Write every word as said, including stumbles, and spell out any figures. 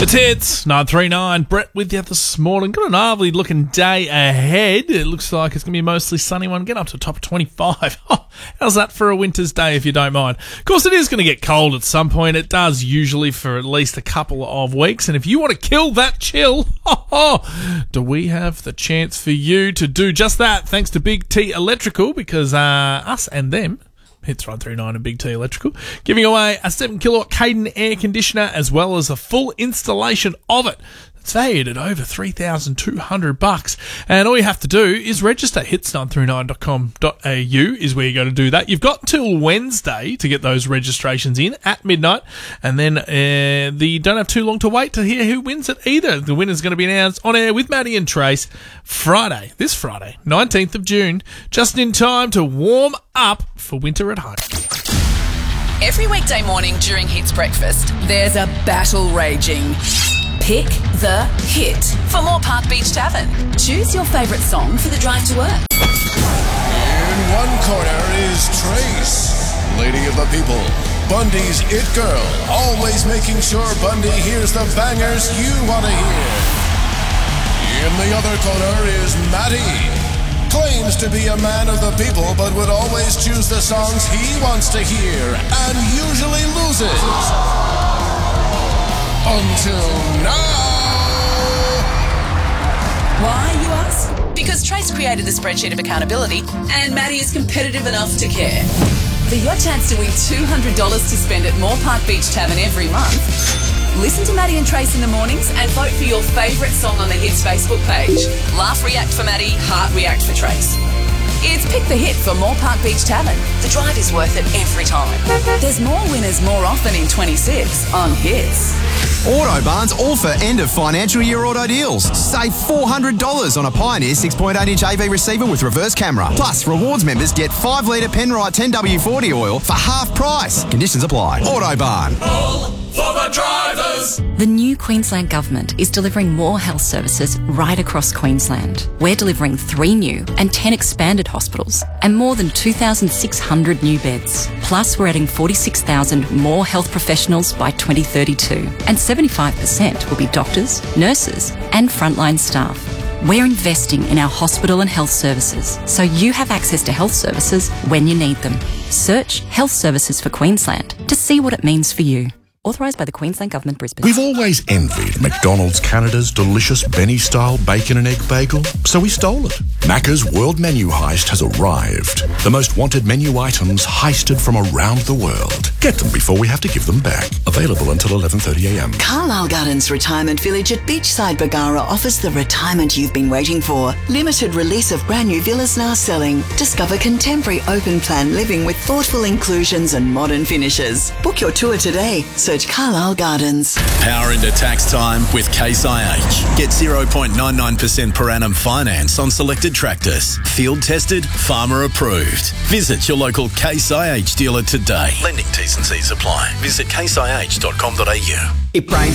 It's hits nine three nine. Brett with you this morning. Got an lovely looking day ahead. It looks like it's going to be a mostly sunny one. Get up to the top of twenty-five. Oh, how's that for a winter's day, if you don't mind? Of course, it is going to get cold at some point. It does usually for at least a couple of weeks. And if you want to kill that chill, oh, oh, do we have the chance for you to do just that? Thanks to Big T Electrical, because uh, us and them, Hits one three nine and Big T Electrical, giving away a seven kilowatt Kaden air conditioner as well as a full installation of it. It's valued at over three thousand two hundred bucks. And all you have to do is register. hits nine three nine dot com dot a u is where you got to do that. You've got till Wednesday to get those registrations in at midnight. And then uh, the, you don't have too long to wait to hear who wins it either. The winner's going to be announced on air with Maddie and Trace Friday, this Friday, nineteenth of June, just in time to warm up for winter at home. Every weekday morning during Hits Breakfast, there's a battle raging. Pick the hit for Moore Park Beach Tavern. Choose your favourite song for the drive to work. In one corner is Trace, lady of the people, Bundy's it girl, always making sure Bundy hears the bangers you want to hear. In the other corner is Matty, claims to be a man of the people but would always choose the songs he wants to hear and usually loses. Until now. Why, you ask? Because Trace created the spreadsheet of accountability and Maddie is competitive enough to care. For your chance to win two hundred dollars to spend at Moore Park Beach Tavern every month, listen to Maddie and Trace in the mornings and vote for your favourite song on the Hits Facebook page. Laugh react for Maddie, heart react for Trace. It's Pick the Hit for Moore Park Beach Tavern. The drive is worth it every time. There's more winners more often in twenty-six on Hits. Autobarn's all for end of financial year auto deals. Save four hundred dollars on a Pioneer six point eight inch A V receiver with reverse camera. Plus, rewards members get five litre Penrite ten W forty oil for half price. Conditions apply. Autobarn. All for the drivers. The new Queensland Government is delivering more health services right across Queensland. We're delivering three new and ten expanded hospitals and more than two thousand six hundred new beds. Plus, we're adding forty-six thousand more health professionals by twenty thirty-two, and seventy-five percent will be doctors, nurses and frontline staff. We're investing in our hospital and health services so you have access to health services when you need them. Search Health Services for Queensland to see what it means for you. Authorised by the Queensland Government, Brisbane. We've always envied McDonald's Canada's delicious Benny-style bacon and egg bagel, so we stole it. Macca's World Menu Heist has arrived. The most wanted menu items heisted from around the world. Get them before we have to give them back. Available until eleven thirty a m. Carlisle Gardens Retirement Village at Beachside Bargara offers the retirement you've been waiting for. Limited release of brand new villas now selling. Discover contemporary open plan living with thoughtful inclusions and modern finishes. Book your tour today. Search Carlisle Gardens. Power into tax time with Case I H. Get zero point nine nine percent per annum finance on selected tractors. Field tested, farmer approved. Visit your local Case I H dealer today. Lending T's and C's apply. Visit case I H dot com dot a u. It